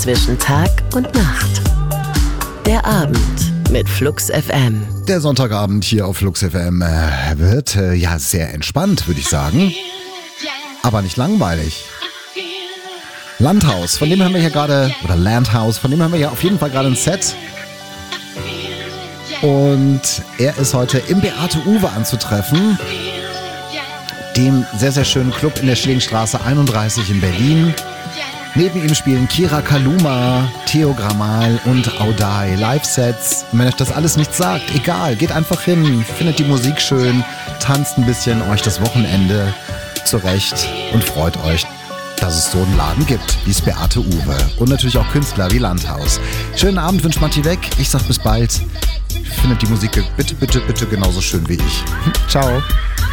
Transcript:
zwischen Tag und Nacht. Der Abend mit Flux FM. Der Sonntagabend hier auf Flux FM wird sehr entspannt, würde ich sagen. Aber nicht langweilig. Landhaus, von dem haben wir hier gerade, oder Landhaus, von dem haben wir ja auf jeden Fall gerade ein Set. Und er ist heute im Beate Uwe anzutreffen, dem sehr, sehr schönen Club in der Schillingstraße 31 in Berlin. Neben ihm spielen Kira Kaluma, Theo Grammal und Audai Live-Sets. Wenn euch das alles nichts sagt, egal, geht einfach hin, findet die Musik schön, tanzt ein bisschen euch das Wochenende zurecht und freut euch, dass es so einen Laden gibt, wie es Beate Uwe. Und natürlich auch Künstler wie Landhaus. Schönen Abend wünscht Matti weg. Ich sag bis bald. Findet die Musik bitte, bitte, bitte genauso schön wie ich. Ciao.